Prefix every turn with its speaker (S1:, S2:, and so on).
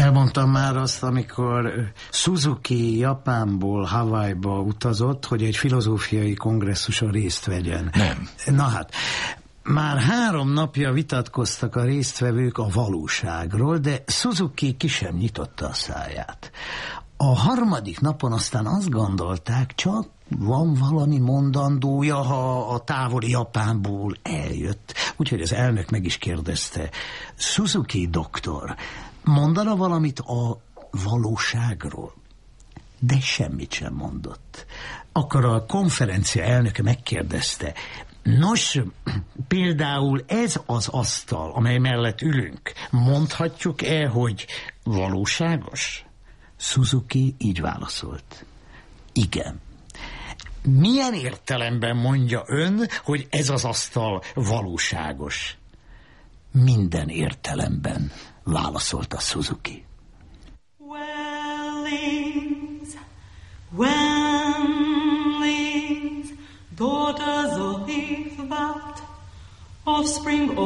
S1: Elmondtam már azt, amikor Suzuki Japánból Hawaiiba utazott, hogy egy filozófiai kongresszuson részt vegyen.
S2: Nem.
S1: Na hát, már 3 napja vitatkoztak a résztvevők a valóságról, de Suzuki ki sem nyitotta a száját. A 3. napon aztán azt gondolták, csak van valami mondandója, ha a távoli Japánból eljött. Úgyhogy az elnök meg is kérdezte, Suzuki doktor, mondana valamit a valóságról? De semmit sem mondott. Akkor a konferencia elnöke megkérdezte, nos, például ez az asztal, amely mellett ülünk, mondhatjuk-e, hogy valóságos? Suzuki így válaszolt. Igen. Milyen értelemben mondja ön, hogy ez az asztal valóságos? Minden értelemben, válaszolta Suzuki.
S3: Wellings, daughters of Ithvat, offspring